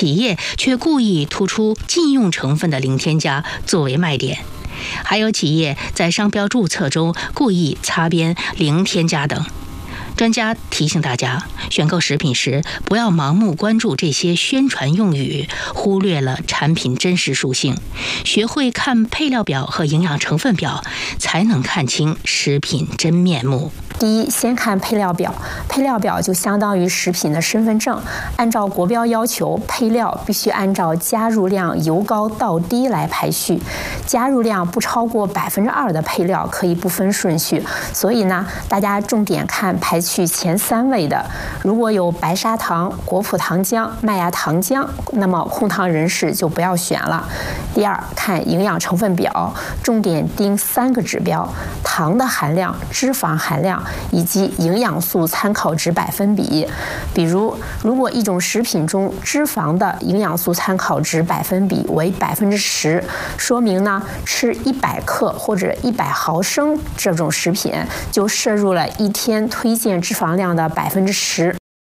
企业却故意突出禁用成分的零添加作为卖点。还有企业在商标注册中故意擦边零添加等。专家提醒大家，选购食品时不要盲目关注这些宣传用语，忽略了产品真实属性。学会看配料表和营养成分表，才能看清食品真面目。 第一，先看配料表，配料表就相当于食品的身份证。按照国标要求，配料必须按照加入量由高到低来排序，加入量不超过2%的配料可以不分顺序。所以呢，大家重点看排序前3位的，如果有白砂糖、果葡糖浆、麦芽糖浆，那么控糖人士就不要选了。第二，看营养成分表，重点盯3个指标：糖的含量、脂肪含量以及营养素参考值百分比。比如，如果一种食品中脂肪的营养素参考值百分比为10%，说明呢，吃100克或者100毫升这种食品就摄入了一天推荐脂肪量的10%。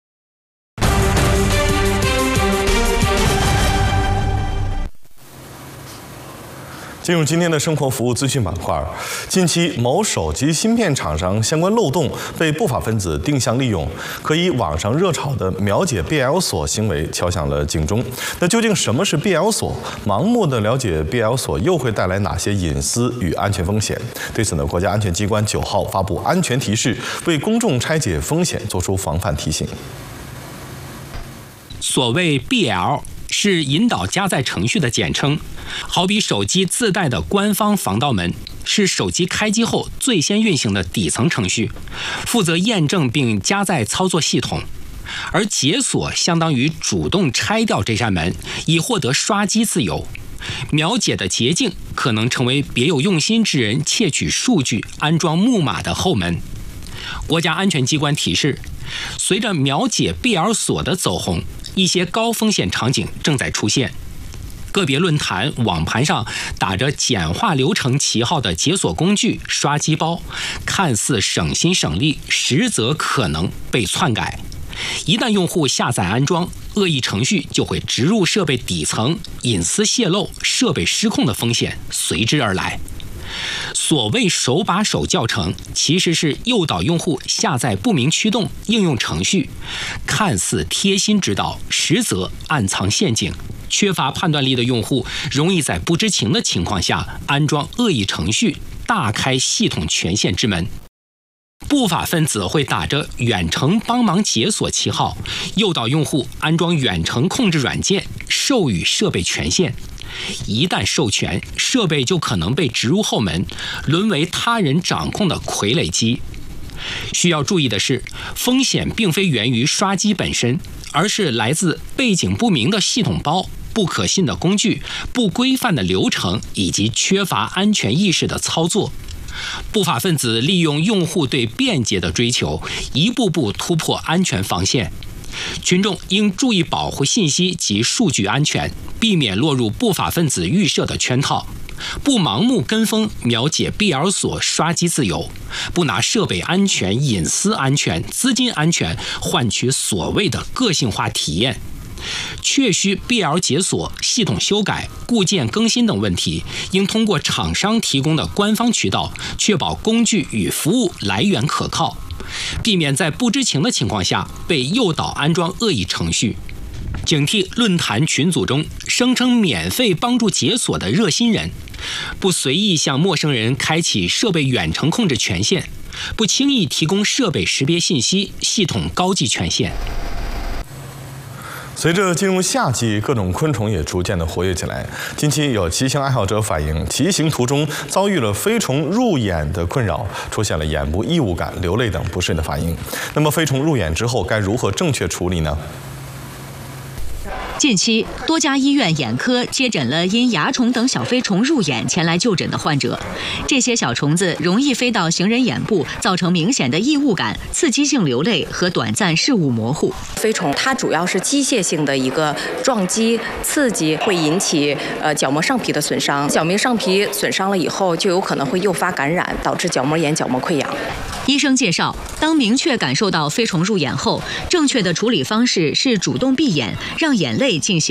进入今天的生活服务资讯板块，近期某手机芯片厂商相关漏洞被不法分子定向利用，可以网上热炒的秒解 BL 锁行为敲响了警钟。那究竟什么是 BL 锁？盲目的了解 BL 锁又会带来哪些隐私与安全风险？对此呢，国家安全机关9号发布安全提示，为公众拆解风险做出防范提醒。 所谓 BL。是引导加载程序的简称，好比手机自带的官方防盗门，是手机开机后最先运行的底层程序，负责验证并加载操作系统。而解锁相当于主动拆掉这扇门，以获得刷机自由。秒解的捷径可能成为别有用心之人窃取数据、安装木马的后门。国家安全机关提示，随着秒解 BL 锁的走红，一些高风险场景正在出现。个别论坛、网盘上打着简化流程旗号的解锁工具、刷机包，看似省心省力，实则可能被篡改。一旦用户下载安装，恶意程序就会植入设备底层，隐私泄露、设备失控的风险随之而来。所谓手把手教程，其实是诱导用户下载不明驱动应用程序，看似贴心指导，实则暗藏陷阱。缺乏判断力的用户容易在不知情的情况下安装恶意程序，大开系统权限之门。不法分子会打着远程帮忙解锁旗号，诱导用户安装远程控制软件，授予设备权限。一旦授权，设备就可能被植入后门，沦为他人掌控的傀儡机。需要注意的是，风险并非源于刷机本身，而是来自背景不明的系统包、不可信的工具、不规范的流程以及缺乏安全意识的操作。不法分子利用用户对便捷的追求，一步步突破安全防线。群众应注意保护信息及数据安全，避免落入不法分子预设的圈套，不盲目跟风秒解 BL 锁刷机自由，不拿设备安全、隐私安全、资金安全换取所谓的个性化体验。确需 BL 解锁、系统修改、固件更新等问题，应通过厂商提供的官方渠道，确保工具与服务来源可靠，避免在不知情的情况下被诱导安装恶意程序。警惕论坛群组中声称免费帮助解锁的热心人，不随意向陌生人开启设备远程控制权限，不轻易提供设备识别信息、系统高级权限。 随着进入夏季，各种昆虫也逐渐的活跃起来。近期有骑行爱好者反映，骑行途中遭遇了飞虫入眼的困扰，出现了眼部异物感、流泪等不适的反应。那么飞虫入眼之后该如何正确处理呢？ 近期，多家医院眼科接诊了因蚜虫等小飞虫入眼前来就诊的患者。这些小虫子容易飞到行人眼部，造成明显的异物感、刺激性流泪和短暂视物模糊。 飞虫它主要是机械性的一个撞击、刺激，会引起角膜上皮的损伤。角膜上皮损伤了以后，就有可能会诱发感染，导致角膜炎、角膜溃疡。 医生介绍，当明确感受到飞虫入眼后，正确的处理方式是主动闭眼，让眼泪进行